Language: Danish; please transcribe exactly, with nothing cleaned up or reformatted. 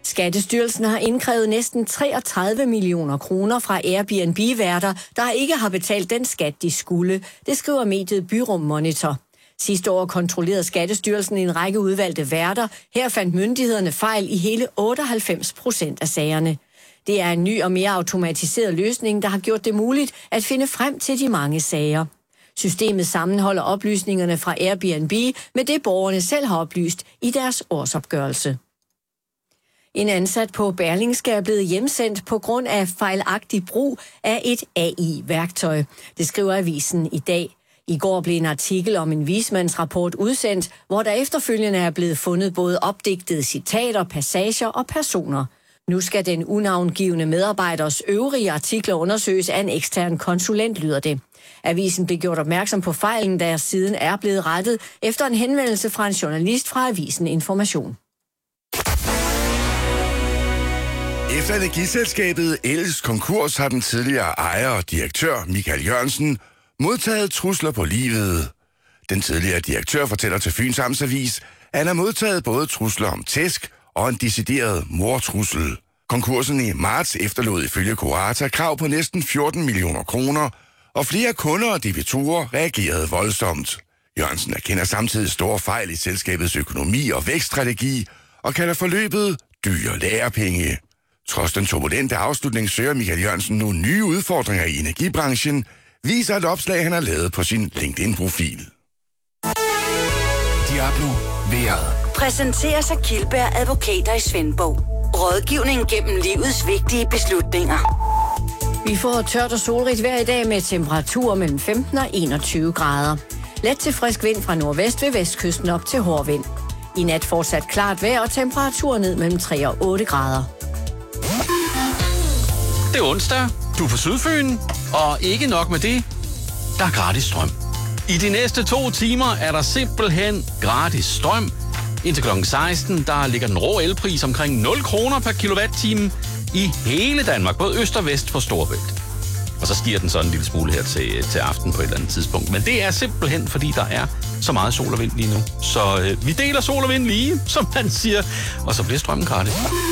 Skattestyrelsen har indkrævet næsten treogtredive millioner kroner fra Airbnb-værter, der ikke har betalt den skat, de skulle. Det skriver mediet Byrum Monitor. Sidste år kontrollerede Skattestyrelsen en række udvalgte værter. Her fandt myndighederne fejl i hele otteoghalvfems procent af sagerne. Det er en ny og mere automatiseret løsning, der har gjort det muligt at finde frem til de mange sager. Systemet sammenholder oplysningerne fra Airbnb med det, borgerne selv har oplyst i deres årsopgørelse. En ansat på Berlingske er blevet hjemsendt på grund af fejlagtig brug af et A I-værktøj. Det skriver avisen i dag. I går blev en artikel om en vismandsrapport udsendt, hvor der efterfølgende er blevet fundet både opdigtede citater, passager og personer. Nu skal den unavngivne medarbejders øvrige artikler undersøges af en ekstern konsulent, lyder det. Avisen blev gjort opmærksom på fejlen, der siden er blevet rettet efter en henvendelse fra en journalist fra avisen Information. Efter energiselskabet Els konkurs har den tidligere ejer og direktør Michael Jørgensen modtaget trusler på livet. Den tidligere direktør fortæller til Fyns Amtsavis, at han har modtaget både trusler om tæsk og en decideret mordtrussel. Konkursen i marts efterlod ifølge Curata krav på næsten fjorten millioner kroner, og flere kunder og debitorer reagerede voldsomt. Jørgensen erkender samtidig store fejl i selskabets økonomi og vækststrategi og kalder forløbet dyre lærepenge. Trods den turbulente afslutning søger Michael Jørgensen nu nye udfordringer i energibranchen, viser et opslag, han har lavet på sin LinkedIn-profil. Diablo Vejret. Præsenteres af Kildberg Advokater i Svendborg. Rådgivning gennem livets vigtige beslutninger. Vi får tørt og solrigt vejr i dag med temperaturer mellem femten og enogtyve grader. Let til frisk vind fra nordvest ved vestkysten op til hård vind. I nat fortsat klart vejr og temperaturer ned mellem tre og otte grader. Det er onsdag, du er på Sydfyn, og ikke nok med det, der er gratis strøm. I de næste to timer er der simpelthen gratis strøm. Indtil klokken seksten, der ligger den rå elpris omkring nul kroner per kilowatt-time i hele Danmark, både øst og vest for Storebælt. Og så stiger den sådan en lille smule her til, til aften på et eller andet tidspunkt. Men det er simpelthen, fordi der er så meget sol og vind lige nu. Så øh, vi deler sol og vind lige, som man siger, og så bliver strømmen gratis.